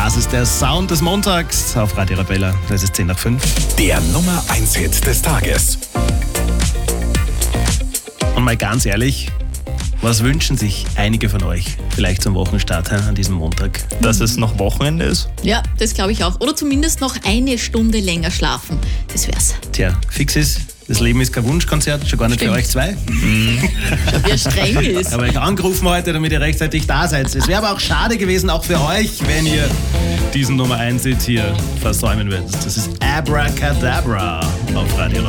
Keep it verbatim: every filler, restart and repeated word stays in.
Das ist der Sound des Montags auf Radio Arabella. Das ist zehn nach fünf. Der Nummer eins Hit des Tages. Und mal ganz ehrlich, was wünschen sich einige von euch vielleicht zum Wochenstart an diesem Montag? Dass es noch Wochenende ist? Ja, das glaube ich auch. Oder zumindest noch eine Stunde länger schlafen. Das wär's. Tja, fix ist, das Leben ist kein Wunschkonzert, schon gar nicht Stimmt. für euch zwei. Wer streng ist. Aber ich angerufen heute, damit ihr rechtzeitig da seid. Es wäre aber auch schade gewesen, auch für euch, wenn ihr diesen Nummer eins Hit hier versäumen würdet. Das ist Abracadabra auf Radio